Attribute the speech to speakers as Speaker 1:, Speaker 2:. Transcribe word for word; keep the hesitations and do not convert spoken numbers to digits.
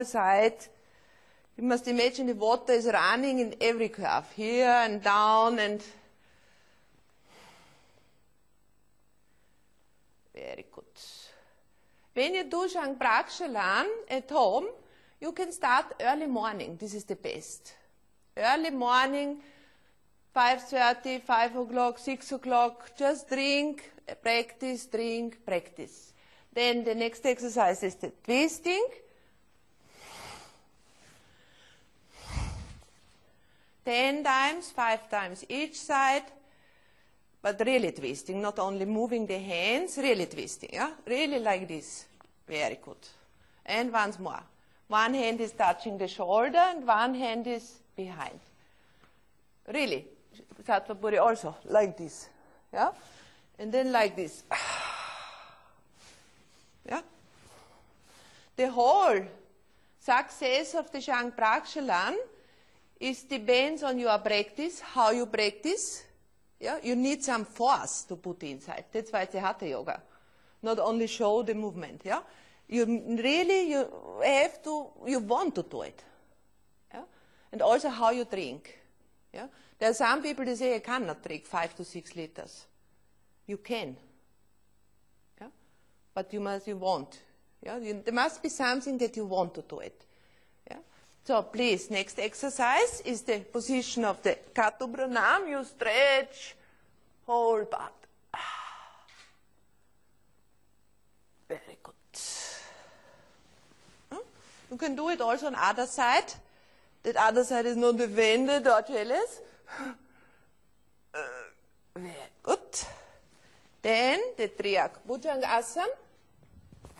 Speaker 1: side, you must imagine the water is running in every curve, here and down, and very good. When you do Shang Prakshalan at home, you can start early morning. This is the best. Early morning, five thirty, five o'clock, six o'clock, just drink, practice, drink, practice. Then the next exercise is the twisting. Ten times, five times each side, but really twisting, not only moving the hands, really twisting, yeah? Really like this. Very good. And once more. One hand is touching the shoulder and one hand is behind. Really. Sattva-Puri also, like this. Yeah? And then like this. Yeah? The whole success of the Shang Prakshalan is depends on your practice, how you practice. Yeah? You need some force to put inside. That's why it's a Hatha Yoga. Not only show the movement. Yeah? You really you have to, you want to do it. Yeah? And also how you drink. Yeah? There are some people that say, I cannot drink five to six liters. You can. Yeah? But you must, you want. Yeah? You, there must be something that you want to do it. Yeah? So please, next exercise is the position of the Kato Pranam. You stretch whole butt. Very good. You can do it also on the other side. That other side is not offended or jealous. Very good. Then the Triak Bhujangasana.